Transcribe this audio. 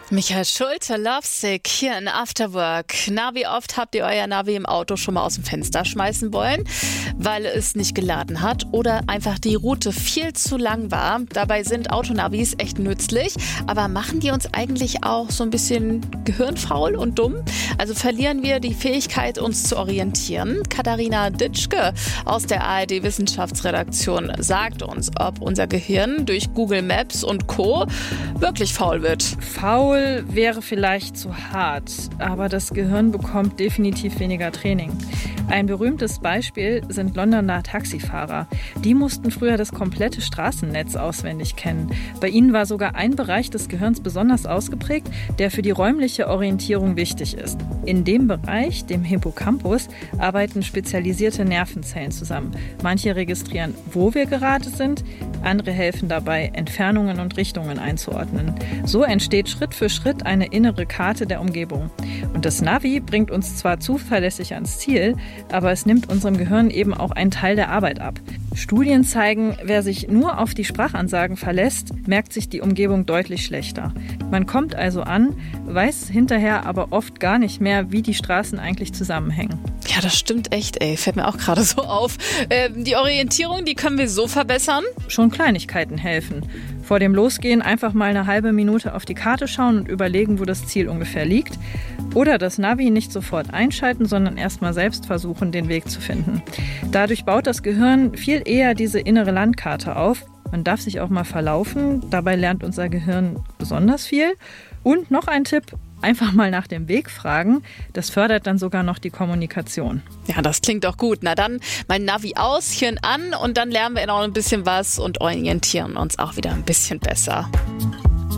Michael Schulte, Lovesick, hier in Afterwork. Na, wie oft habt ihr euer Navi im Auto schon mal aus dem Fenster schmeißen wollen, weil es nicht geladen hat oder einfach die Route viel zu lang war? Dabei sind Autonavis echt nützlich, aber machen die uns eigentlich auch so ein bisschen gehirnfaul und dumm? Also verlieren wir die Fähigkeit, uns zu orientieren? Katharina Ditschke aus der ARD-Wissenschaftsredaktion sagt uns, ob unser Gehirn durch Google Maps und Co. wirklich faul wird. Faul wäre vielleicht zu hart, aber das Gehirn bekommt definitiv weniger Training. Ein berühmtes Beispiel sind Londoner Taxifahrer. Die mussten früher das komplette Straßennetz auswendig kennen. Bei ihnen war sogar ein Bereich des Gehirns besonders ausgeprägt, der für die räumliche Orientierung wichtig ist. In dem Bereich, dem Hippocampus, arbeiten spezialisierte Nervenzellen zusammen. Manche registrieren, wo wir gerade sind, andere helfen dabei, Entfernungen und Richtungen einzuordnen. So entsteht Schritt für Schritt eine innere Karte der Umgebung. Und das Navi bringt uns zwar zuverlässig ans Ziel, aber es nimmt unserem Gehirn eben auch einen Teil der Arbeit ab. Studien zeigen, wer sich nur auf die Sprachansagen verlässt, merkt sich die Umgebung deutlich schlechter. Man kommt also an, weiß hinterher aber oft gar nicht mehr, wie die Straßen eigentlich zusammenhängen. Ja, das stimmt echt, fällt mir auch gerade so auf. Die Orientierung, die können wir so verbessern? Schon Kleinigkeiten helfen. Vor dem Losgehen einfach mal eine halbe Minute auf die Karte schauen und überlegen, wo das Ziel ungefähr liegt. Oder das Navi nicht sofort einschalten, sondern erst mal selbst versuchen, den Weg zu finden. Dadurch baut das Gehirn viel eher diese innere Landkarte auf. Man darf sich auch mal verlaufen, dabei lernt unser Gehirn besonders viel. Und noch ein Tipp: einfach mal nach dem Weg fragen. Das fördert dann sogar noch die Kommunikation. Ja, das klingt doch gut. Na dann, mein Navi aus, Hirn an und dann lernen wir noch ein bisschen was und orientieren uns auch wieder ein bisschen besser.